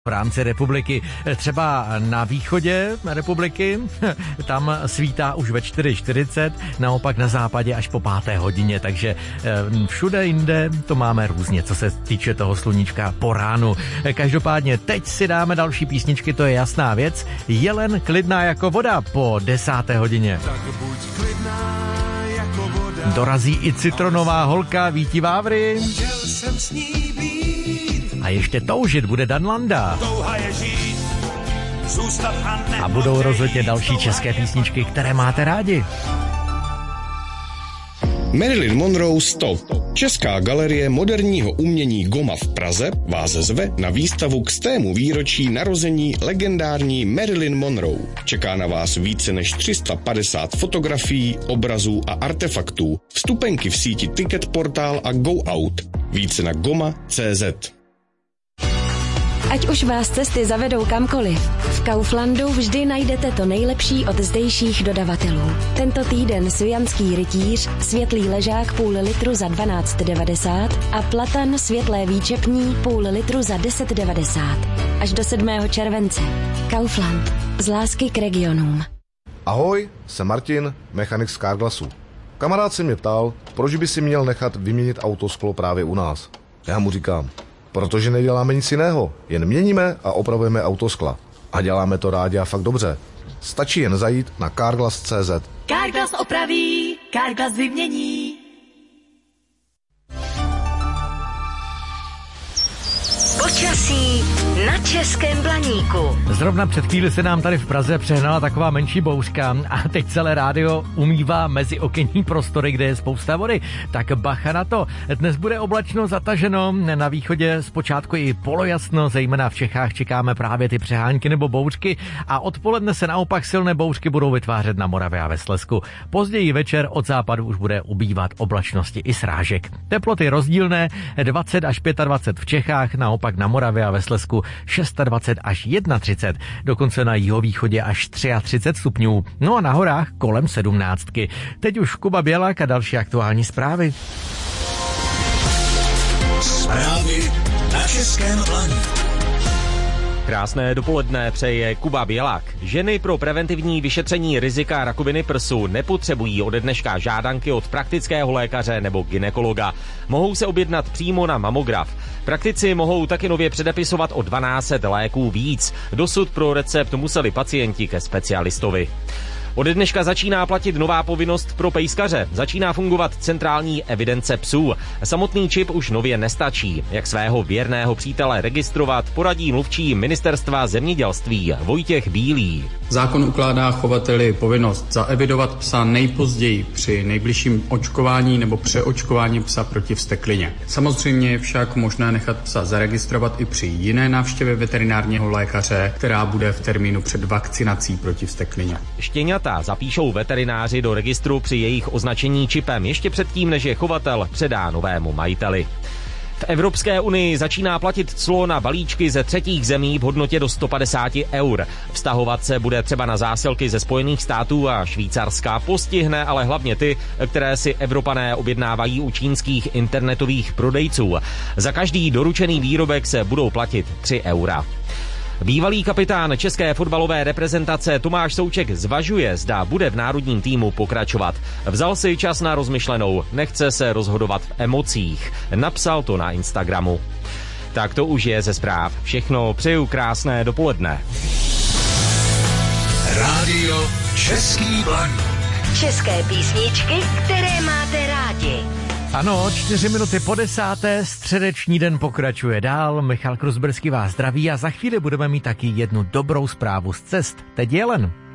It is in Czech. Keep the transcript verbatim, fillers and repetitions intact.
v rámci republiky. Třeba na východě republiky, tam svítá už ve čtyři čtyřicet, naopak na západě až po páté hodině, takže všude jinde to máme různě, co se týče toho sluníčka po ránu. Každopádně teď si dáme další písničky, to je jasná věc. Jelen klidná jako voda po desáté hodině. Dorazí i citronová holka Víti Vávry. A ještě toužit bude Dan Landa. A budou rozhodně další české písničky, které máte rádi. Marilyn Monroe sto. Česká galerie moderního umění Goma v Praze vás zve na výstavu k stému výročí narození legendární Marilyn Monroe. Čeká na vás více než tři sta padesát fotografií, obrazů a artefaktů. Vstupenky v síti Ticket Portal a Go Out. Více na goma tečka cé zet. Ať už vás cesty zavedou kamkoliv, v Kauflandu vždy najdete to nejlepší od zdejších dodavatelů. Tento týden sujanský rytíř, světlý ležák půl litru za dvanáct devadesát a platan světlé výčepní půl litru za deset devadesát. Až do sedmého července. Kaufland. Z lásky k regionům. Ahoj, jsem Martin, mechanik z Carglassu. Kamarád se mě ptal, proč by si měl nechat vyměnit autosklo právě u nás. Já mu říkám, protože neděláme nic jiného, jen měníme a opravujeme autoskla. A děláme to rádi a fakt dobře. Stačí jen zajít na carglass tečka cé zet. Carglass opraví, Carglass vymění. Počasí na Českém Blaníku. Zrovna před chvíli se nám tady v Praze přehnala taková menší bouřka a teď celé rádio umývá mezi okenní prostory, kde je spousta vody. Tak bacha na to. Dnes bude oblačno, zataženo, na východě zpočátku i polojasno, zejména v Čechách čekáme právě ty přehánky nebo bouřky a odpoledne se naopak silné bouřky budou vytvářet na Moravě a ve Slezsku. Později večer od západu už bude ubývat oblačnosti i srážek. Teploty rozdílné, dvacet až dvacet pět v Čechách, naopak na Moravě a ve Slezsku dvacet šest až třicet jedna, dokonce na jihovýchodě až třicet tři stupňů, no a na horách kolem sedmnáctky. Teď už Kuba Bělák a další aktuální zprávy. Zprávy na Českém Blaníku. Krásné dopoledne přeje Kuba Bělák. Ženy pro preventivní vyšetření rizika rakoviny prsu nepotřebují ode dneška žádanky od praktického lékaře nebo gynekologa. Mohou se objednat přímo na mamograf. Praktici mohou taky nově předepisovat o dvanáct set léků víc. Dosud pro recept museli pacienti ke specialistovi. Ode dneška začíná platit nová povinnost pro pejskaře. Začíná fungovat centrální evidence psů. Samotný čip už nově nestačí. Jak svého věrného přítele registrovat, poradí mluvčí Ministerstva zemědělství Vojtěch Bílý. Zákon ukládá chovateli povinnost zaevidovat psa nejpozději při nejbližším očkování nebo přeočkování psa proti vzteklině. Samozřejmě je však možné nechat psa zaregistrovat i při jiné návštěvě veterinárního lékaře, která bude v termínu před vakcinací proti vzteklině. Štěňata zapíšou veterináři do registru při jejich označení čipem ještě předtím, než je chovatel předá novému majiteli. V Evropské unii začíná platit clo na balíčky ze třetích zemí v hodnotě do sto padesát eur. Vztahovat se bude třeba na zásilky ze Spojených států a Švýcarska, postihne ale hlavně ty, které si Evropané objednávají u čínských internetových prodejců. Za každý doručený výrobek se budou platit tři eura. Bývalý kapitán české fotbalové reprezentace Tomáš Souček zvažuje, zda bude v národním týmu pokračovat. Vzal si čas na rozmyšlenou, nechce se rozhodovat v emocích. Napsal to na Instagramu. Tak to už je ze zpráv. Všechno, přeju krásné dopoledne. Rádio Český Blaník. České písničky, které máte rádi. Ano, čtyři minuty po desáté, středeční den pokračuje dál. Michal Kruzberský vás zdraví a za chvíli budeme mít taky jednu dobrou zprávu z cest. Teď Jelen.